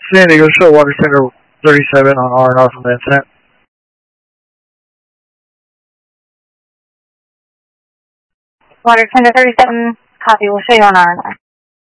San Diego, show Water Center 37 on R&R from Vincent. Water Center 37, copy. We'll show you on R&R.